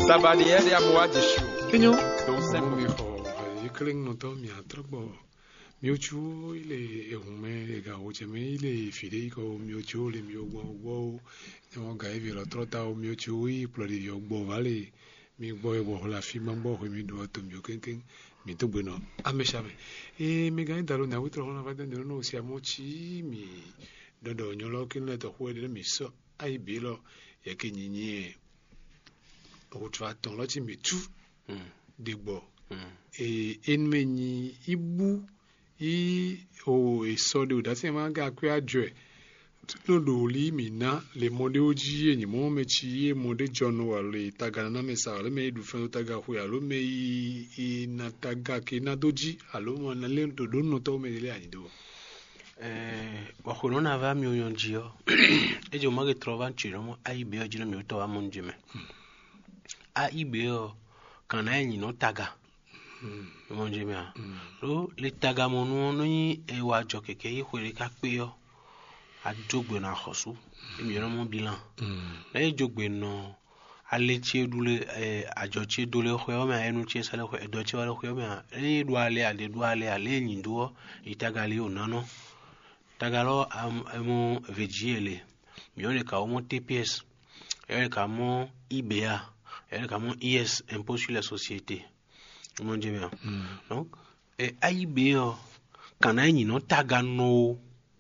Sabani ya muadishu. Kenyo. Donc c'est Mon miro, yekling no to mi atrabo. Miochu ile ehume ga ocheme ile fide ko miochu le miogbo wo. No ga evi lo trota o miochu i plori yogbo vale. Mi gbo ebo la fi mambo ko mi do to miokenken. Mi to bueno. Ameshame. Mi ga ndalo na witro na va dende no siamo chi mi dodo nyolo kin le to hwede mi so ai bilo yekinyinyi. O twa ton lo ti mi tu. Digbo enmenyi ibu o esode o dase ma ga kwa adwe no do li mina le mode oji enyi mo mechi e mode jono wale tagana na mesa le me du fe taga hu ya lo me i na taga ke na doji alo mo na le do no to me le anyi do wa khona va mi oyonjio e je mo ge trova nchiro mo ai be ojino mi to wa mo njime a ibe o kana enyi no taga monje mia lo le taga monu no yi e wa jo keke yi hwere ka pe yo adogbe na khosu emi ro mo bilan na e jogbe no ale ti edule ajo ti edule khwe o ma enu ti sale khwe do ti wale khwe o ma e do ale enyi do itaga le onano taga lo mo vejiele mi o le ka o mo TPS e ka mo IBA et comme IS impôt sur la société mon dieu bien donc et AIBO kana ni no taga no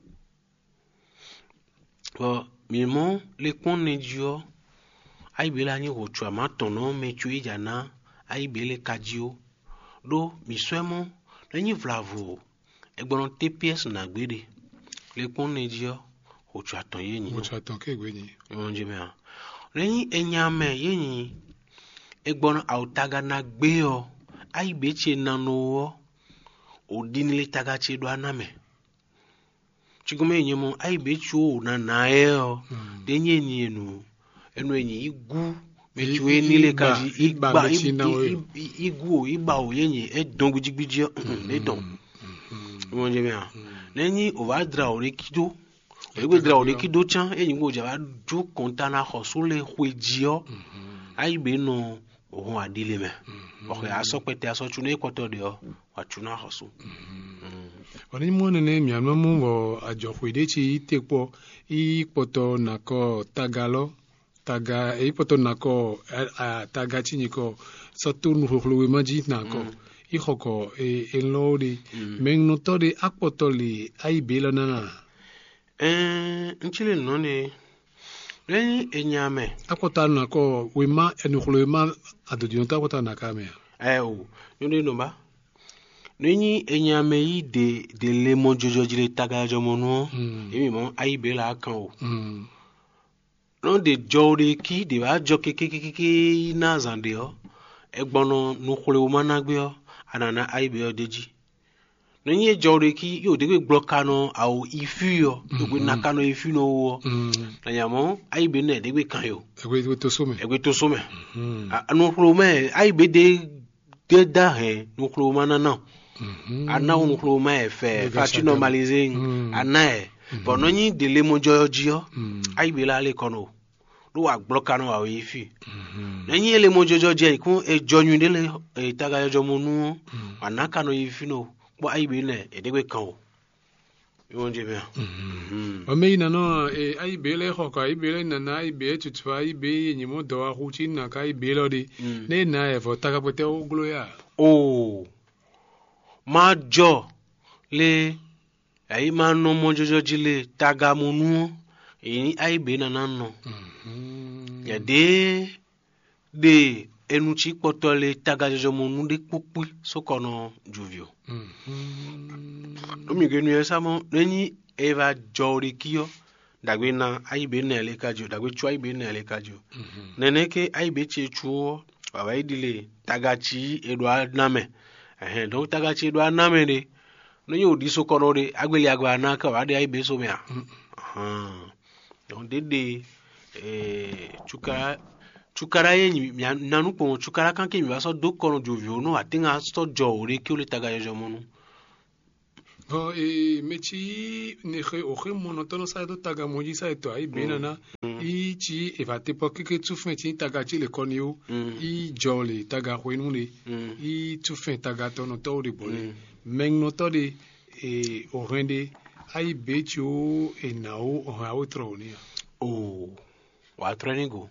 bon mimo le konne dio AIB la ni ho twa ma tono me tui jana AIB le kadio do mi swemo ni vlavo e gbon TPS na gbede le konne dio ho twa ton ye ni o twa ton ke gwe ni mon dieu bien ni enyame ye ni egbon autaga na gbe o ai beche na no odinile taga che do aname chigume nyemo ai bechu na eo denye ni enu enyi igu mechu enile kaji igba o yenye edon gujigbiji le don mo je bien nenyi ovadra orekido egwedra orekido chan enyi go ja du kontana khosule hwejio ai be no ohun adile me o ya so pete aso chu na ikoto de o wa chu na hosu oni mo ne mi anu mo wo ajo hwede chi tepo ipoto nako tagalo taga ipoto nako taga chi niko so tunu hluwe maji nako ihoko enlodi mengno to de akpotoli ai belo na nchile no ne Reni enyame. Akota nako wema enukulema adodionta akota nakame. O yone nomba. Reni enyame yi de lemon jojo jile taga jomono. Emi mo aibe la kan o. Non de jore ki de ba joke ki na zande o. Egbono nukule o managbe o anana aibe o deji. Nenye jore ki yo de blokano au ifuyo de nakano ifu no wo na yamo aibe ne de kan yo egwe to some anu klome aibe de da he nu kloma na ana nu kloma fe fati normaliser ana but no nyi de le mojojo aibe la le kono do wa blokano au ifu nenye le mojojo je ikun e jonyun de le taga jo monu anaka no ifu no bo aibe ne edegwe kan o yonje be o me ina no aibe le ho ka aibe le na aibe tutwa aibe nyimo do a huchi na ka aibe lo de ne na e fo taka pote o glo ya ma jo le ai ma no mo jojo jile taga munu yin aibe na no ya de enuchi potole taga jojo munu de popu sokono juvio no mi genu esamo neni eva jori kiyo dagwe na aibe na ele kajo dagwe chu aibe na ele kajo neneke aibe che chuo baba idile tagachi edwa name donc tagachi edwa name de no yo di sokono de agbeli agwa na ka wa de aibe so me donc de chukara yenyi nanu po chukara kanke mi baso do kono jovio no atinga sto jore ki o le taga jojo monu Oh, mechi nehe ohe monotono sa do taga moji sa to ai benana I chi evate po ke tu fin ti taga chi le konio I jolly taga huenu ne I tu fin taga to no to de bole meng no to de o rende ai becho e nao o ha outro ni oh wa training go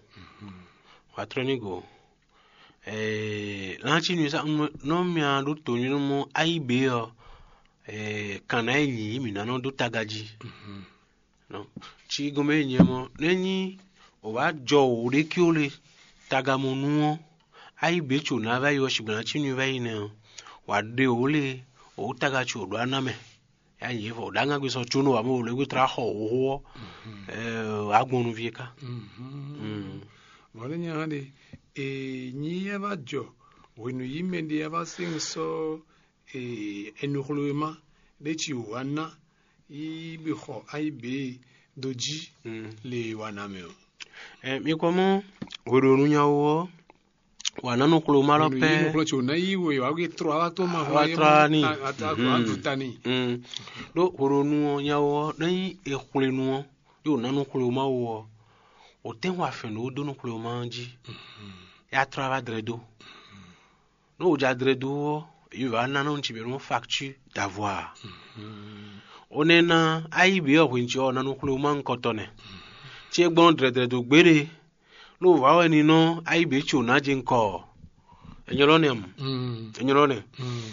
lanchi ni sa no mi an do to ni mo ai be o kana enyi mi na no do tagaji no chi gome nyemo nenyi o wa jo o re ki o le tagamo nu ai be chu na ba yo shibna chi ni ba ine wa de o le o tagachi o do aname ya nyi fo danga gwe so chuno wa mo le gwe tra ho agbonu vieka wale nyande nyi eva jo wenu yimende eva sing so enuhluma de chi wana I bi kho ai be doji le wanameo mi komo woronu nyawo wana no kluma lo pe no klocho na iwe wa ge tro ala to ma ho atrani atutani do woronu nyawo nei e khulenu yo nanu kluma wo o ten wa fe no do no kluma nji ya trava dredo no ja dredo il va nanu nchi be no facture d'avoir onena aibe o kwinchi o nanu kluma nkotone ti egbon dredo gbere lo wa weni no aibe chi ona je nko enyolone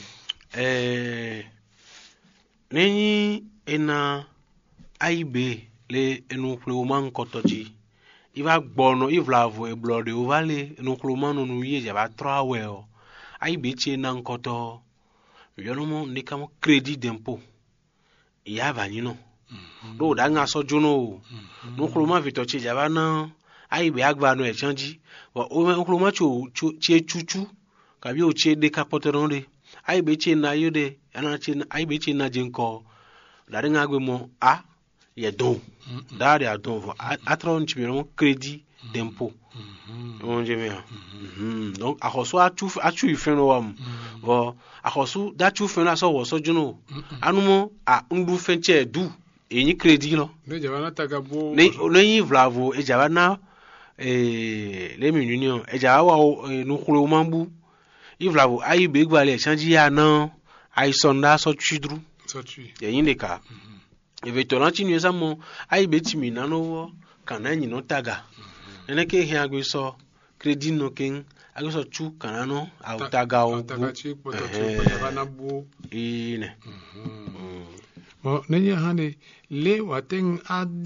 nenyi ena aibe le enu kluma nkotoji iva gbono ivlavo e blode ovale enu kluma no nu ye ja 3 we aibe chi na nkoto yonomo ndikamo credit d'impôt ya vanino do da nga so juno no kluma vitochi ja bana aibe agba no e chanji wa o kluma chi chuchu ka bi o chi de kapoteronde aibe chi na yode ana chi aibe chi na jinko da nga gbe mo ye don da ya don vo atron chi mo credit d'impôt on jeme donc akoso achu ifeno wam vo akoso da chu feno so wo so juno anumo ndu fenche du enyi credit lo ne jabana tagabo ne yin vlavo e jabana le mi union e jawa no kulo mambu ivlavo aibe gbale chanji ya na ai sonda so chidru so chi yin de ka e vetolan chi ni samo aibe timi na no kana nyi no taga ene ke he agbe so credit no ken agbe so chu kana no taga o taga chi poto chi bana bu ine mo nenya hande le waten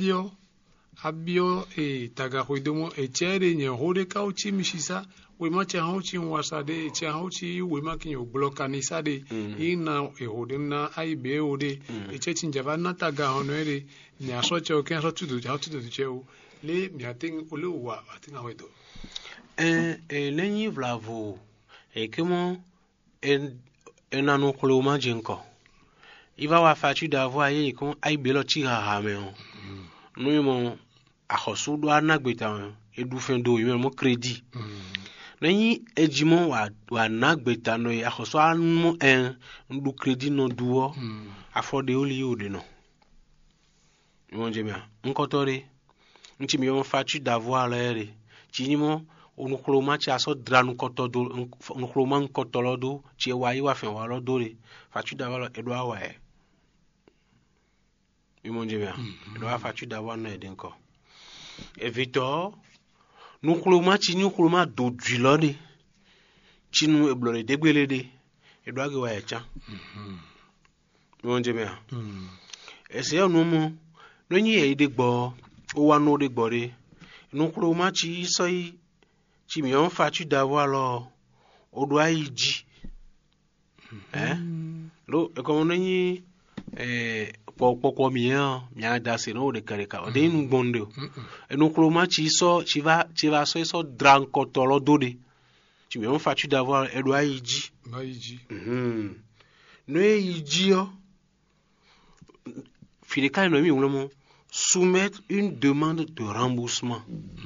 abio taga hoidomo chere nye hode kauchi mishisa we ma cha hauchi wasade cha hauchi we ma kinyo bloka ni sade ina hode na aibe hode chechi njava na taga honere ni asoche o kenso tudu ja tudu cheu le miating ole wa atinga wedo lenyi vlavo kemo enanu kloma jinko iva wa fatu d'avoir ye kon aibe lo ti ha me no mo akosu do anagbeta edu fen do yo mo credit lenyi ejimo wa nagbeta no akosu anu ndu credit no duo afode oli ode no mo jemia nkotore nti mi mo fatu d'avoir lere chinimo onukloma cha so dranu kotodo onukloma nkotolodo chi wa yi wa fen wa lo dore fatu d'avoir edo awa imonjemia edo fatu d'avoir na edenko evito nukloma chi nukloma do dwilode chinu eblore degbelede edo age wa echa imonjemia ese onumo nyi e degbo o wa no degbore nukloma chi so yi chi mi on fatu d'avoir lo odo aiji lo e comme nyi pokpo mi da se no de kareka o de nu gbonde e nukloma chi va so dranko tolo dode chi mi on fatu d'avoir odo aiji no aiji o Filika no mi wolomo soumettre une demande de remboursement.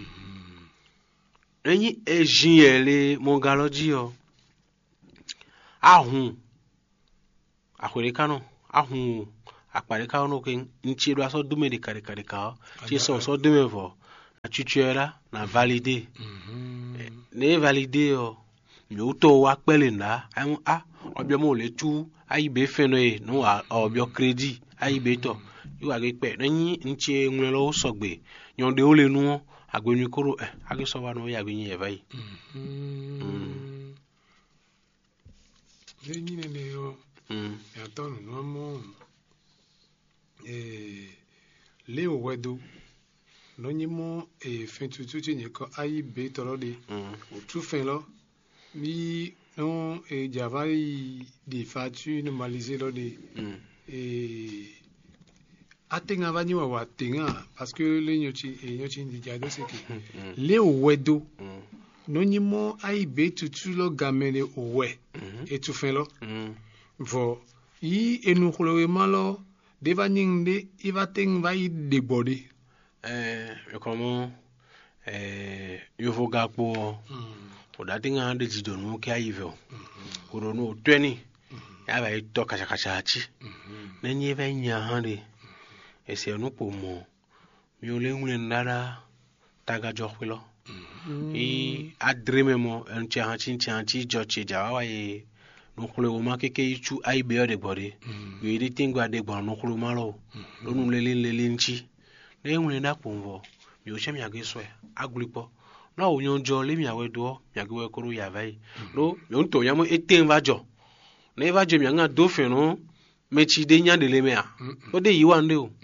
Enyi ejiele mongaloji o ahun akweleka no ahu akparika no ken nchiro aso dume de karika ti so dume vo na chuchuera na valider ne valider o mi uto wa pele na obio mo le tu ayi be feno e no obio credit ayi be to iwa ge pe nyi nche nwe lo sogbe nyonde o le nu agbenu koro age so wa no ya gbenyi e vai Lenyi ne yo ya tonu no mo Leo wedo no nyimo fin tutu ni ko ayi be toro de o tu fin lo mi non javai di fatu normaliser lo de atenga vani wa tenga parce que le nyochi ndi jado c'est que Leo wedo no nyimo ayi be tutu lo gamene owe et tu fin lo vo yi enu kholowe malo deva nyingde iva teng vai de body como yo voga po o datinga de jidonu ke ayivo kuro no 20 ya ba to kasha chi na nyi ba nya hande ese no po mo mi o le nwule ndara taga jokwilo I adreme mo enche hanchi jochi jawa ye no khule o ma keke ichu ai be de body we di tingwa de gbo no khulu malo lo nu lele nchi na enwule na ponvo mi o chem ya ge so agulipo na o nyonjo le mi awedo mi agwe koro ya vai no mi on to yamo eten vajo na vajo mi anga do fe no mechi de nya de le me a o de yiwa nde o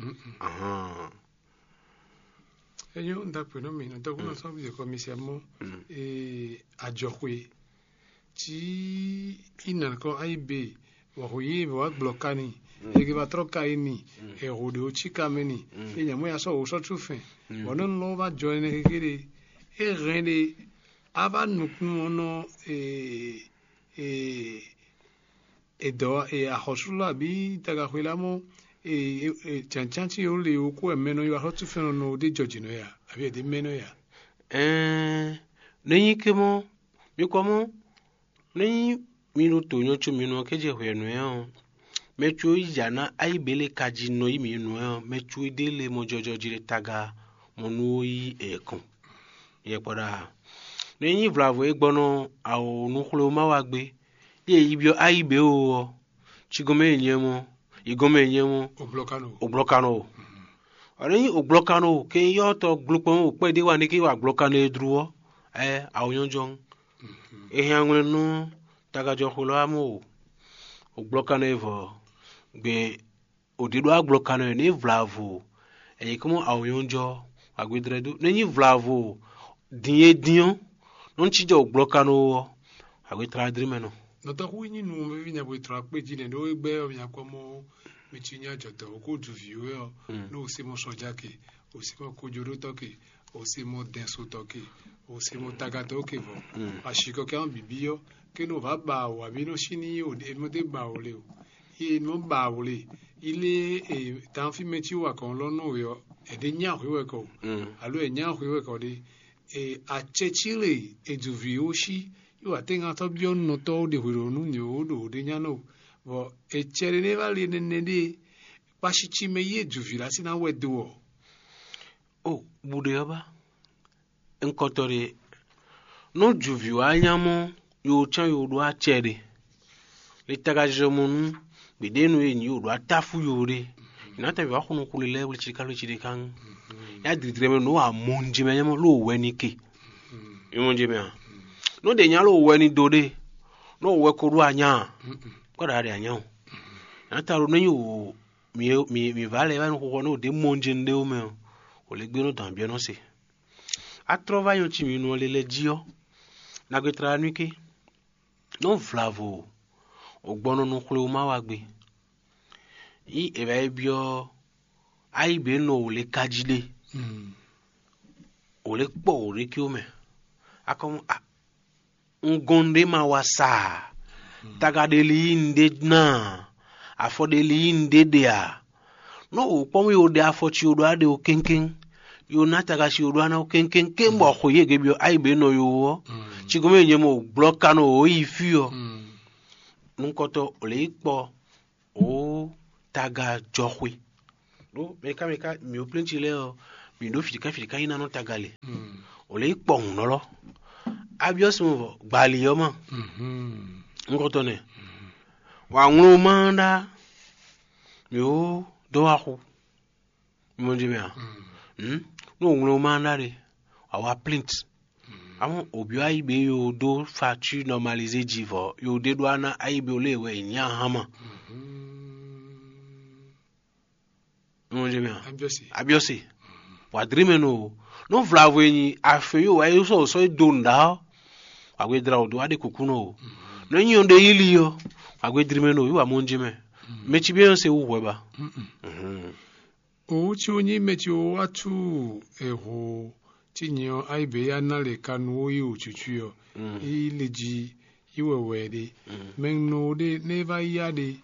Eyo ndakwe mi no kuna sabu de commissaire ajokwe ti inanko aibe wa hoye wa blokani ege ba troka ini e rode o chikameni e nyamo ya so o so tufen wonon lo va joine kekere e rende aba nuknu ono do a hosula bi taga khwelamo chanchanchi o le o ko emeno yo hotu feno no de George no ya abi de meno ya nenyi kemo mi komo nenyi minuto nyochu minu keje hwenu ya mechu ijana ai bele kaji no yi minu ya mechu dele mo jojo jire taga monu yi ekun ye poda nenyi bravo egbono awo nukhlo mawagbe ye ibio ai be o chigome enyemo igome enyemo oblokano Ari oblokano ke yo to glupon o pe de wa ni ki wa blokano edruo awonjonjon hanwe nu taga jo kholo amu oblokano evo gbe odido ablokano ni vlavo komo awonjo agwedredu ni vlavo dinye dion non chi jo oblokano agwetradri meno no to kwini nu me vinya bo tra pe jine do egbe o nya komo michinya joto ko du viwe no se mo soja ke o se mo kojoro toke o se mo denso toke o se mo tagato ke vo ashiko ke an bibio ke no va ba wa bi no shini o de mo de ba o le o e mo ba o le ile tan fi meti wa kan lo no yo e de nya hwe ko alo e nya hwe ko de a chechile e du vioshi yo atenga to bio no to de hwe no nyo do de nya no bo echere ne vali nende pashichi meye juvila sina wedo bude aba enkotori no juvi anyamo yo chan yo do achere le tagaje monu bidenu enyi yo do atafu yore inata bi akunu kulile buli chikalo chidikan ya didreme no amonji menyamo lo wenike imonji me no de nyalo weni dode no wekoru anya kwara ya nyawo ataro no yo mi vale va no no de monje nde o me o le gbero dan bien no se a trova yo chi mi no le jio na gbetra nuke no vlavo ogbono no khlo ma wa gbe I ebe bio ai be no le kajile o le po o le ki o me akom ngonde ma wasa tagadeli inde na afodeli inde dia no pomo yo de afochi odo ade o kenken yo na tagashi odo na o kenken kembo khoye gebio ai be no yo chigome nyemo blokano o ifio nkoto ole ipo o taga jokhwe do meka mi o plenty le o mi do fika ina no tagale o le pon no lo abiosmo gbali yo mo ngoto ne wa nwu manda mi o do ahu mo ndi me no nwu manda re awa plint àwọn òbí àìbé yóò dó fàtú normaliser jìvọ̀ yóò dé dó àná àìbé olè ìní àhámà. Abíọ́sì wà dìrímẹ̀ nù no vlavo ẹ̀yìn àfẹ́ yóò wáyé sọ̀sọ́ ìdòǹdà àgbẹ̀ dìrà òdò adé kùkú nù lẹ́yìn òǹdè yìí yọ àgbẹ̀ dìrímẹ̀ nù yóò wà mọ́ njìmẹ̀ mẹ́tì bí wọ́n ṣe wù wẹ́ bá. Òwú tí ó ní mẹ́tì ó wá tú ẹ̀hó. Tinyo aibe ya nale kanu oyi uchuchuyo ileji iwewede menno de neva yade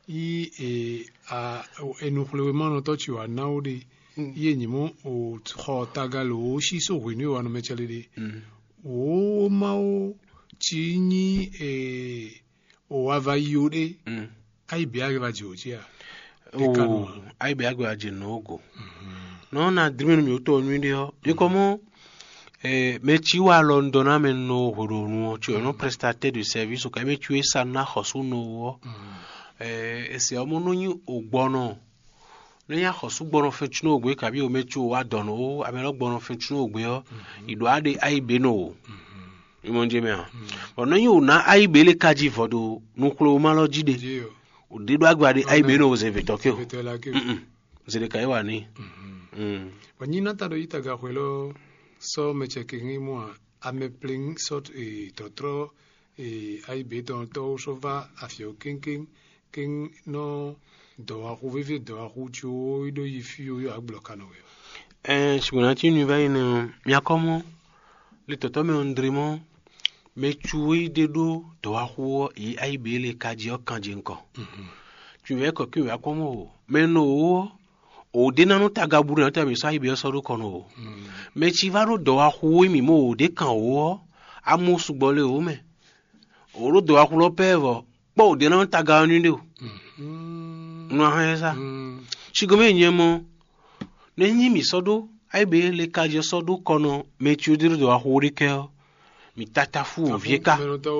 enuklewe mano tochi wa naude yenyimo o tho tagalo shi so wini wa no mechalede o mao chinyi o avayode aibe ya vajoja o aibe ya gwaje nogo no na dream mi to nwi dio ikomo mechi wa London amen no horo no chi no prestataire de service o ka mechi esa na hosu no wo ese omo no yin ogbono le ya hosu gbono fetu no ogbe ka bi o mechi o wa don o amelo gbono fetu no ogbe o ido ade aibe no imo nje me ha ono yin o na aibe le kaji fodo nuklo ma lo jide o de do agbade aibe no o ze vetokyo zele kai wa ni Wanyina tado itaga huelo so mechekingi mua ame pling sot totro aibe don to sova afio king no do a vive do a chuo do yifio yo agbloka no yo sigonati nu va ine miakomo le toto me ondrimo me chuo de do a huo i aibe le kaji o kanji nko tu ve ko ki akomo me no o de nanu tagaburu na tabe sai be so ro kono me chi varo do ahu mi mo de kan o amusu gbole o me o ro do ahu lo pevo po de nanu taganu de o no ha esa chigome nyemo ne nyi mi sodo ai be le kaje sodo kono me chi o do ahu ri ke mi tatafu o vieka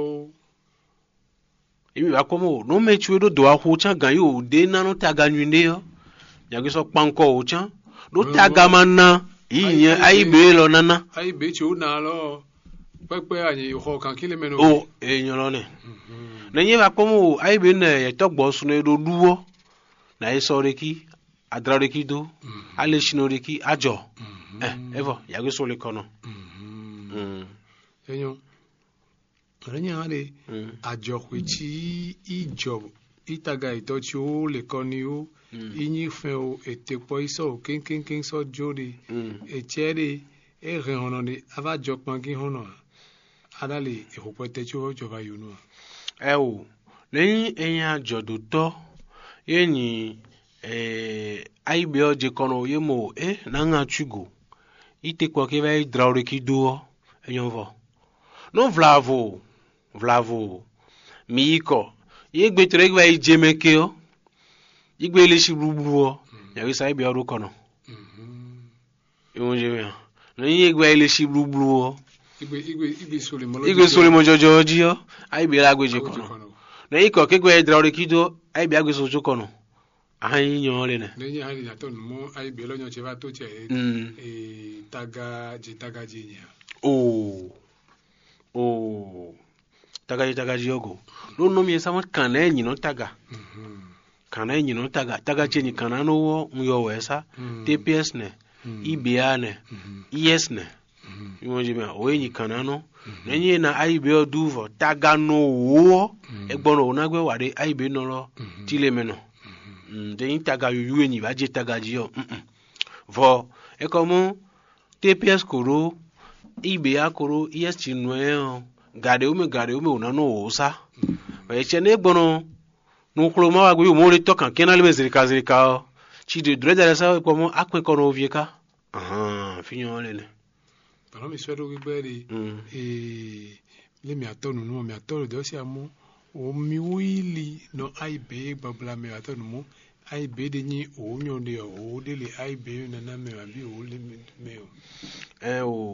imi ba komo no me chi do ahu cha gan yo de nanu taganu de yo yagiso panko ucha do tagamana iye aibe lo nana aibe chu na lo pepe ayi ho kan kile meno o eyan lo ne nenye ba komo aibe na ye togbo sunu do duwo na isoreki adrareki do ale shinoreki ajo evo yagiso le kono enyo renya ale ajo kwichi ijo itaga itochi o le koni o inyi fin o ete po iso king so jode e chere e rehono ni ava jokpangi hono adale e hopete chu jova yunu o leyin eyan jodo to yeni aibe oje kono ye mo na nga chugo ite kwa ke vai draureki duo eyan vo no vlavo miiko ye gbetere gba ijemeke o igbe le shi ruburu o ya wi sai bi oru kono iwon je me no ye gba le shi ruburu o igbe sole mo jojo oji o ai bi la gbeje kono no iko ke gba idra ore kido ai bi agbe sojo kono ahan yan le ne leyin han ya to mo ai bi lo yan che ba to che taga jinya taga yogo no mi esa mo kan enyi no taga kana enyi no taga chenyi kana no wo yo wesa TPS ne IBA ne ES ne imoji me o enyi kana no nenye na aibe oduvo taga no wo egbono onagwe wade aibe no lo tile meno de taga yu enyi ba je taga ji yo vo e komo TPS koro IBA koro ES chinwe gade ume una no osa we chene gbono no kloma wa gbe mo le tokan kenale bezirika chi de dread sa ko mo akwe kono ovieka finyo le ne pero mi suero gbe le mi atonu no mi atoro de o si amu o mi wili no aibe babla mi atonu mo ai be de ni o nyo de o de le ai be na na me abi o le me o